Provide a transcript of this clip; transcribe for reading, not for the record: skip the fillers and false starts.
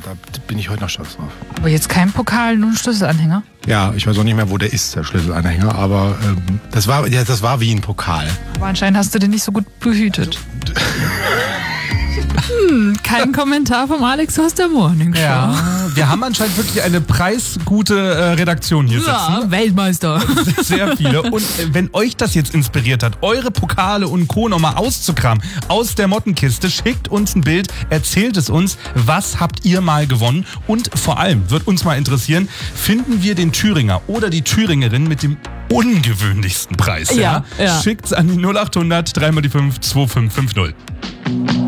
Da bin ich heute noch stolz drauf. Aber jetzt kein Pokal, nur ein Schlüsselanhänger? Ja, ich weiß auch nicht mehr, wo der ist, der Schlüsselanhänger, aber das war wie ein Pokal. Aber anscheinend hast du den nicht so gut behütet. Kein Kommentar vom Alex aus der Morning Show. Ja, wir haben anscheinend wirklich eine preisgute Redaktion hier sitzen. Ja, Weltmeister. Sehr viele. Und wenn euch das jetzt inspiriert hat, eure Pokale und Co. nochmal auszukramen aus der Mottenkiste, schickt uns ein Bild, erzählt es uns, was habt ihr mal gewonnen? Und vor allem wird uns mal interessieren, finden wir den Thüringer oder die Thüringerin mit dem ungewöhnlichsten Preis? Ja. Schickt's an die 0800 3x5 2550.